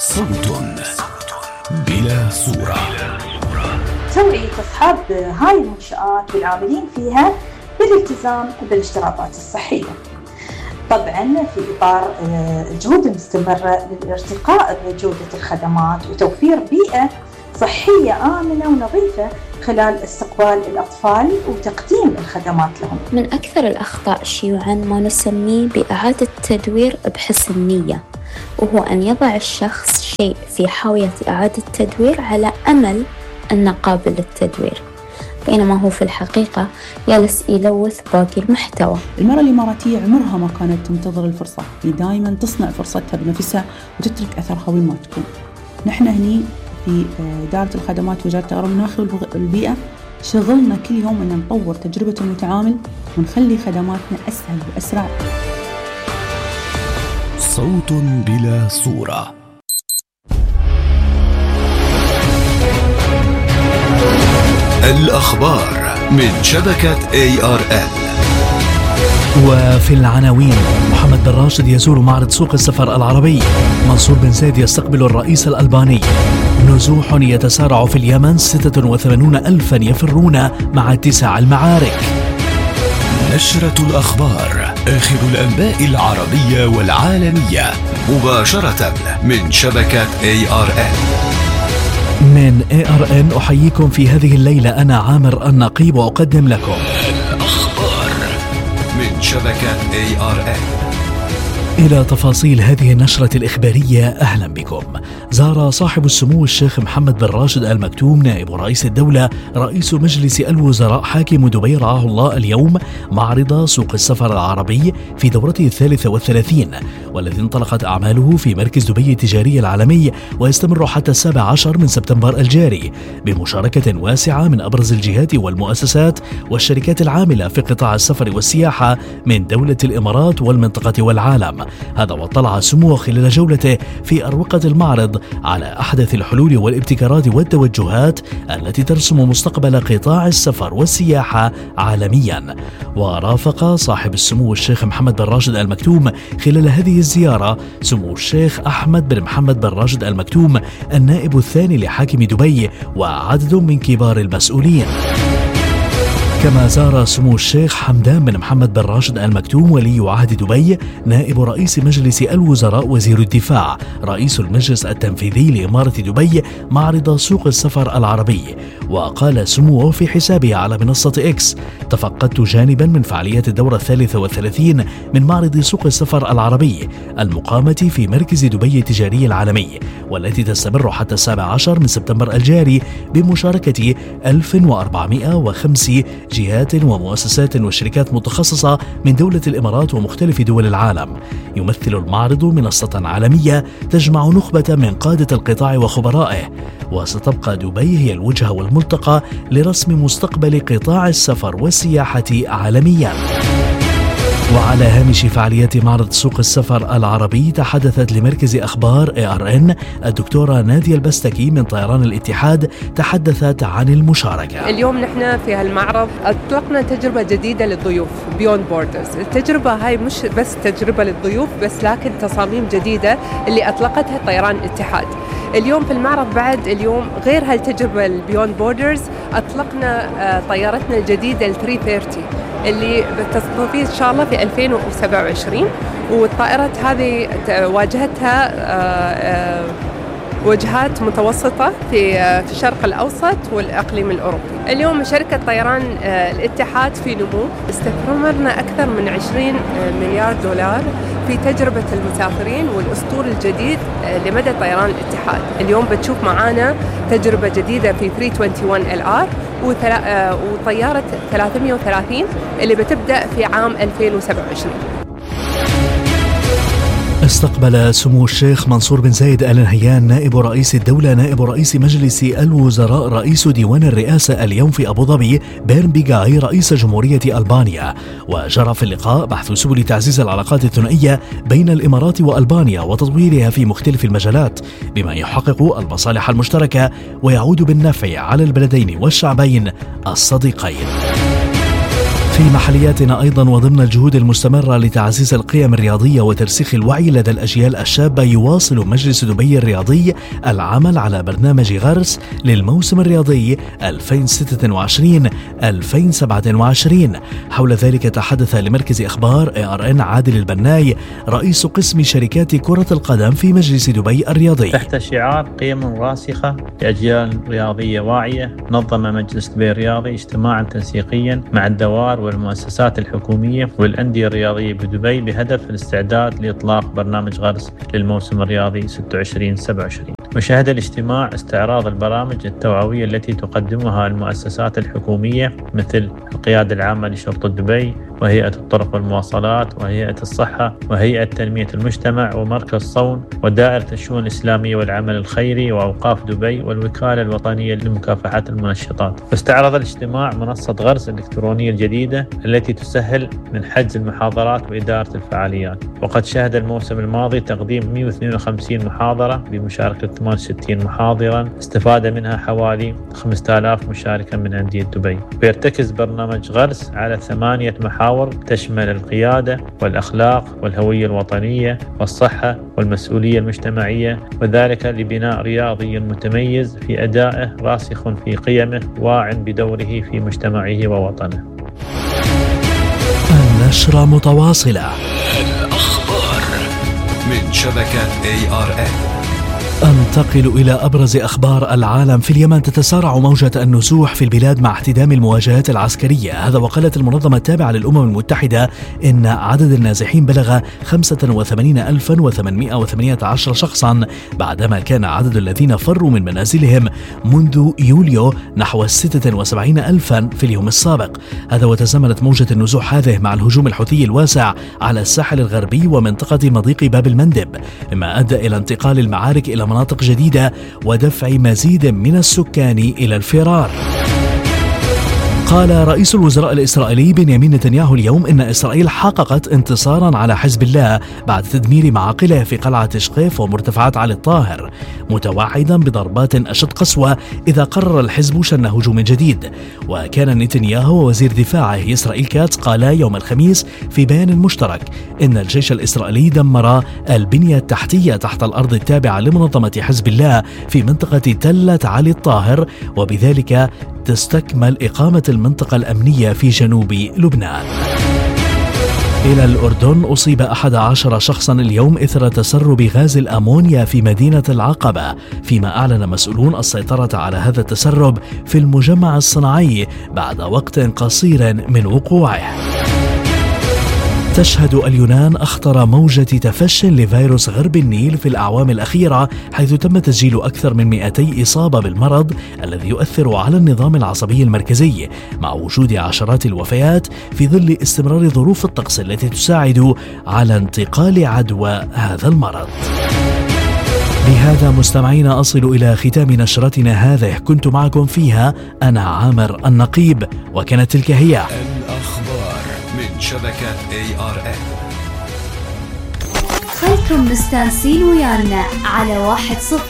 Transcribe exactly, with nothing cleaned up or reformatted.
صوت بلا صورة. توعية أصحاب هاي المنشآت والعاملين فيها بالالتزام بالاشتراطات الصحية، طبعا في إطار الجهود المستمرة للارتقاء بجودة الخدمات وتوفير بيئة صحية آمنة ونظيفة خلال استقبال الأطفال وتقديم الخدمات لهم. من أكثر الأخطاء شيوعاً ما نسميه بإعادة تدوير بحسن نية، وهو أن يضع الشخص شيء في حاوية إعادة تدوير على أمل أنه قابل للتدوير، بينما هو في الحقيقة جالس يلوث باقي المحتوى. المرأة الإماراتية عمرها ما كانت تنتظر الفرصة، هي دائما تصنع فرصتها بنفسها وتترك أثرها وين ما تكون. نحن هني في إدارة الخدمات وزارة التغير المناخي والبيئة شغلنا كل يوم أن نطور تجربة المتعامل ونخلي خدماتنا أسهل وأسرع. صوت بلا صورة. الأخبار من شبكة إيه آر إل. وفي العناوين: محمد بن راشد يزور معرض سوق السفر العربي، منصور بن زايد يستقبل الرئيس الألباني، نزوح يتسارع في اليمن، ستة وثمانين ألفا يفرون مع اتساع المعارك. نشرة الأخبار، آخر الأنباء العربية والعالمية مباشرة من شبكة إيه آر إل. من إيه آر إن أحييكم في هذه الليلة، أنا عامر النقيب وأقدم لكم الأخبار من شبكة إيه آر إل. إلى تفاصيل هذه النشرة الإخبارية، أهلا بكم. زار صاحب السمو الشيخ محمد بن راشد آل مكتوم نائب رئيس الدولة رئيس مجلس الوزراء حاكم دبي رعاه الله اليوم معرض سوق السفر العربي في دورته الثالثة والثلاثين، والذي انطلقت أعماله في مركز دبي التجاري العالمي ويستمر حتى السابع عشر من سبتمبر الجاري، بمشاركة واسعة من أبرز الجهات والمؤسسات والشركات العاملة في قطاع السفر والسياحة من دولة الإمارات والمنطقة والعالم. هذا واطلع سموه خلال جولته في أروقة المعرض على أحدث الحلول والابتكارات والتوجهات التي ترسم مستقبل قطاع السفر والسياحة عالميا. ورافق صاحب السمو الشيخ محمد بن راشد آل مكتوم خلال هذه الزيارة سمو الشيخ أحمد بن محمد بن راشد آل مكتوم النائب الثاني لحاكم دبي وعدد من كبار المسؤولين. كما زار سمو الشيخ حمدان بن محمد بن راشد آل مكتوم ولي عهد دبي نائب رئيس مجلس الوزراء وزير الدفاع رئيس المجلس التنفيذي لإمارة دبي معرض سوق السفر العربي. وقال سموه في حسابه على منصة إكس: تفقدت جانبا من فعاليات الدورة الثالثة والثلاثين من معرض سوق السفر العربي المقامة في مركز دبي التجاري العالمي، والتي تستمر حتى السابع عشر من سبتمبر الجاري بمشاركة ألف وأربعمائة وخمسة جهات ومؤسسات وشركات متخصصة من دولة الإمارات ومختلف دول العالم. يمثل المعرض منصة عالمية تجمع نخبة من قادة القطاع وخبرائه، وستبقى دبي هي الوجهة والملتقى لرسم مستقبل قطاع السفر والسياحة عالميا. وعلى هامش فعاليات معرض سوق السفر العربي تحدثت لمركز أخبار إيه آر إن الدكتورة نادية البستكي من طيران الاتحاد، تحدثت عن المشاركة. اليوم نحن في هالمعرض أطلقنا تجربة جديدة للضيوف Beyond Borders. التجربة هاي مش بس تجربة للضيوف بس، لكن تصاميم جديدة اللي أطلقتها طيران الاتحاد. اليوم في المعرض بعد اليوم غير هالتجربة Beyond Borders أطلقنا طيارتنا الجديدة ال ثلاثمائة وثلاثين اللي بتستضيف إن شاء الله في ألفين وسبعة وعشرين، والطائرة هذه واجهتها وجهات متوسطة في في الشرق الأوسط والإقليم الأوروبي. اليوم شركة طيران الاتحاد في نمو، استثمرنا أكثر من عشرين مليار دولار في تجربة المسافرين والأسطول الجديد لمدى طيران الاتحاد. اليوم بتشوف معانا تجربة جديدة في ثلاثمائة وواحد إل إل آر وطيارة ثلاثمائة وثلاثين اللي بتبدأ في عام ألفين وسبعة وعشرين. استقبل سمو الشيخ منصور بن زايد آل نهيان نائب رئيس الدولة نائب رئيس مجلس الوزراء رئيس ديوان الرئاسة اليوم في أبو ظبي بيرن بيغاي رئيس جمهورية ألبانيا. وجرى في اللقاء بحث سبل تعزيز العلاقات الثنائية بين الإمارات وألبانيا وتطويرها في مختلف المجالات بما يحقق المصالح المشتركة ويعود بالنفع على البلدين والشعبين الصديقين. في في محلياتنا أيضا، وضمن الجهود المستمرة لتعزيز القيم الرياضية وترسيخ الوعي لدى الأجيال الشابة، يواصل مجلس دبي الرياضي العمل على برنامج غرس للموسم الرياضي ألفين وستة وعشرين ألفين وسبعة وعشرين. حول ذلك تحدث لمركز أخبار إيه آر إن عادل البناي رئيس قسم شركات كرة القدم في مجلس دبي الرياضي. تحت شعار قيم راسخة لأجيال رياضية واعية، نظم مجلس دبي الرياضي اجتماعا تنسيقيا مع الدوائر والمؤسسات الحكومية والأندية الرياضية بدبي بهدف الاستعداد لإطلاق برنامج غرس للموسم الرياضي ستة وعشرين سبعة وعشرين. وشهد الاجتماع استعراض البرامج التوعوية التي تقدمها المؤسسات الحكومية مثل القيادة العامة لشرطة دبي وهيئة الطرق والمواصلات وهيئة الصحة وهيئة تنمية المجتمع ومركز صون ودائرة الشؤون الإسلامية والعمل الخيري وأوقاف دبي والوكالة الوطنية لمكافحة المنشطات. واستعرض الاجتماع منصة غرس الإلكترونية الجديدة التي تسهل من حجز المحاضرات وإدارة الفعاليات. وقد شهد الموسم الماضي تقديم مئة واثنين وخمسين محاضرة بمشاركة ثمانية وستين محاضرا، استفاد منها حوالي خمسة آلاف مشاركا من أندية دبي. ويرتكز برنامج غرس على ثمانية محاور تشمل القيادة والأخلاق والهوية الوطنية والصحة والمسؤولية المجتمعية، وذلك لبناء رياضي متميز في أدائه راسخ في قيمه واع بدوره في مجتمعه ووطنه. النشرة متواصلة. الأخبار من شبكة إيه آر إن. أنتقل إلى أبرز أخبار العالم. في اليمن تتسارع موجة النزوح في البلاد مع احتدام المواجهات العسكرية. هذا وقالت المنظمة التابعة للأمم المتحدة إن عدد النازحين بلغ خمسة وثمانين ألفا وثمانمئة وثمانية عشر شخصا، بعدما كان عدد الذين فروا من منازلهم منذ يوليو نحو ستة وسبعين ألفا في اليوم السابق. هذا وتزامنت موجة النزوح هذه مع الهجوم الحوثي الواسع على الساحل الغربي ومنطقة مضيق باب المندب، مما أدى إلى انتقال المعارك إلى مناطق جديدة ودفع مزيد من السكان إلى الفرار. قال رئيس الوزراء الإسرائيلي بنيامين نتنياهو اليوم إن إسرائيل حققت انتصارا على حزب الله بعد تدمير معاقله في قلعة شقيف ومرتفعات علي الطاهر، متوعدا بضربات أشد قسوة إذا قرر الحزب شن هجوم جديد. وكان نتنياهو ووزير دفاعه إسرائيل كاتس قالا يوم الخميس في بيان مشترك إن الجيش الإسرائيلي دمر البنية التحتية تحت الأرض التابعة لمنظمة حزب الله في منطقة تلة علي الطاهر، وبذلك تستكمل إقامة المنطقة الأمنية في جنوب لبنان. إلى الأردن. أصيب أحد عشر شخصا اليوم إثر تسرب غاز الأمونيا في مدينة العقبة، فيما أعلن مسؤولون السيطرة على هذا التسرب في المجمع الصناعي بعد وقت قصير من وقوعه. تشهد اليونان أخطر موجة تفش لفيروس غرب النيل في الأعوام الأخيرة، حيث تم تسجيل أكثر من مئتي إصابة بالمرض الذي يؤثر على النظام العصبي المركزي، مع وجود عشرات الوفيات في ظل استمرار ظروف الطقس التي تساعد على انتقال عدوى هذا المرض. بهذا مستمعينا أصل إلى ختام نشرتنا هذه، كنت معكم فيها أنا عامر النقيب، وكانت تلك هي الأخبار من شبكة إيه آر إن. خلكم مستانسين ويانا على واحد صفر